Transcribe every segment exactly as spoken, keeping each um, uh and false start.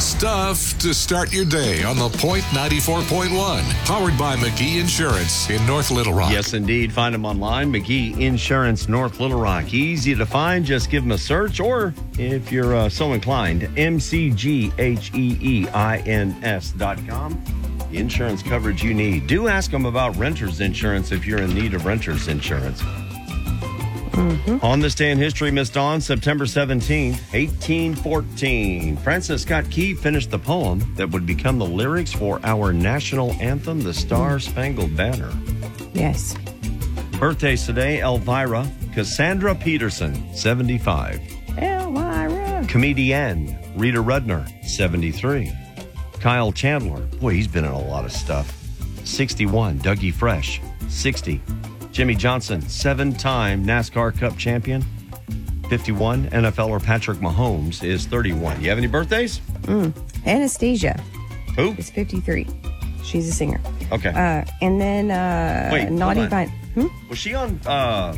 stuff to start your day on the Point ninety-four point one. Powered by McGee Insurance in North Little Rock. Yes, indeed. Find them online. McGee Insurance, North Little Rock. Easy to find. Just give them a search. Or if you're uh, so inclined, M C G H E E I N S dot com. The insurance coverage you need. Do ask them about renter's insurance if you're in need of renter's insurance. Mm-hmm. On this day in history, Miss Dawn, September seventeenth, eighteen fourteen, Francis Scott Key finished the poem that would become the lyrics for our national anthem, the Star-Spangled Banner. Yes. Birthdays today, Elvira Cassandra Peterson, seventy-five. Elvira. Comedienne Rita Rudner, seventy-three. Kyle Chandler, boy, he's been in a lot of stuff, sixty-one. Dougie Fresh, sixty. Jimmy Johnson, seven-time NASCAR Cup champion, fifty-one. N F L er Patrick Mahomes is thirty-one. You have any birthdays? Mm. Anastasia. Who? Is fifty-three. She's a singer. Okay. Uh, and then uh, Wait, Naughty hold on. Vine. Hmm? Was she on uh,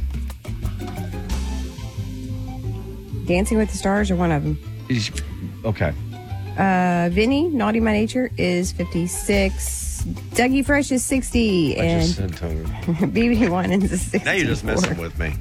Dancing with the Stars or one of them? is- okay. Uh, Vinny, Naughty by Nature, is fifty-six. Dougie Fresh is sixty. I and just sent her. B B Winans is sixty-four. Now you're just messing with me.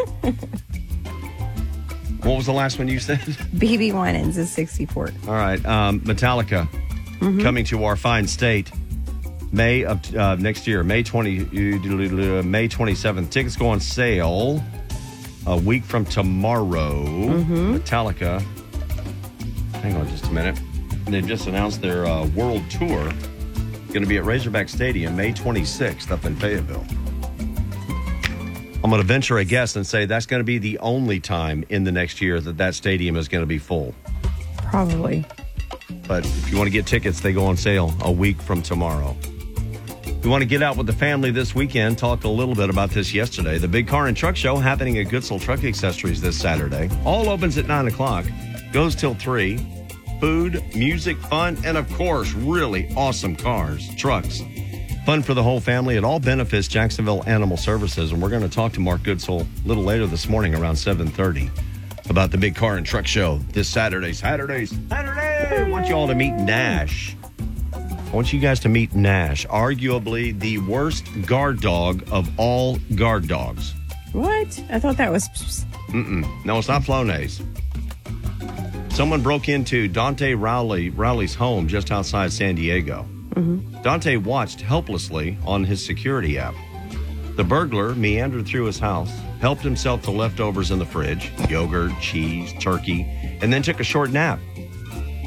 What was the last one you said? B B Winans is sixty-four. All right. Um, Metallica Mm-hmm. coming to our fine state May of uh, next year, May twentieth, May twenty-seventh. Tickets go on sale a week from tomorrow. Mm-hmm. Metallica. Hang on just a minute. They've just announced their uh, world tour. Going to be at Razorback Stadium May twenty-sixth up in Fayetteville. I'm going to venture a guess and say that's going to be the only time in the next year that that stadium is going to be full. Probably. But if you want to get tickets, they go on sale a week from tomorrow. If you want to get out with the family this weekend, talked a little bit about this yesterday. The Big Car and Truck Show happening at Goodsell Truck Accessories this Saturday. All opens at nine o'clock, goes till three. Food, music, fun, and of course, really awesome cars, trucks. Fun for the whole family. It all benefits Jacksonville Animal Services. And we're going to talk to Mark Goodsell a little later this morning around seven thirty about the Big Car and Truck Show this Saturday. Saturdays. Saturday! I want you all to meet Nash. I want you guys to meet Nash, arguably the worst guard dog of all guard dogs. What? I thought that was... Mm-mm. No, it's not Flonase. Someone broke into Dante Rowley, Rowley's home just outside San Diego. Mm-hmm. Dante watched helplessly on his security app. The burglar meandered through his house, helped himself to leftovers in the fridge, yogurt, cheese, turkey, and then took a short nap.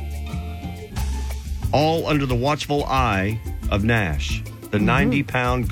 All under the watchful eye of Nash, the ninety-pound